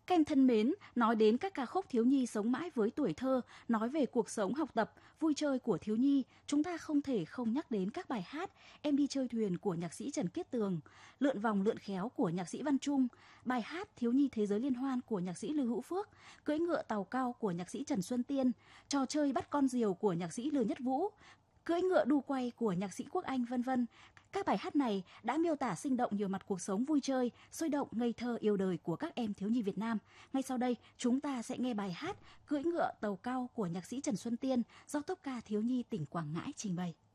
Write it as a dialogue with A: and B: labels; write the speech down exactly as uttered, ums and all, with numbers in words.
A: Các em thân mến, nói đến các ca khúc thiếu nhi sống mãi với tuổi thơ, nói về cuộc sống học tập, vui chơi của thiếu nhi, chúng ta không thể không nhắc đến các bài hát Em đi chơi thuyền của nhạc sĩ Trần Kiết Tường, Lượn vòng lượn khéo của nhạc sĩ Văn Trung, bài hát Thiếu nhi thế giới liên hoan của nhạc sĩ Lưu Hữu Phước, Cưỡi ngựa tàu cao của nhạc sĩ Trần Xuân Tiên, Trò chơi bắt con diều của nhạc sĩ Lừa Nhất Vũ, Cưỡi ngựa đu quay của nhạc sĩ Quốc Anh, vân vân. Các bài hát này đã miêu tả sinh động nhiều mặt cuộc sống vui chơi, sôi động, ngây thơ, yêu đời của các em thiếu nhi Việt Nam. Ngay sau đây, chúng ta sẽ nghe bài hát Cưỡi ngựa tàu cao của nhạc sĩ Trần Xuân Tiên do tốp ca thiếu nhi tỉnh Quảng Ngãi trình bày.